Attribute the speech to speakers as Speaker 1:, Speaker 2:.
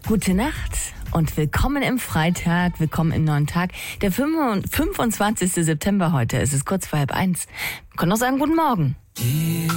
Speaker 1: Gute Nacht und willkommen im Freitag, willkommen im neuen Tag. Der 25. September heute, es ist kurz vor 12:30. Wir können auch sagen, guten Morgen.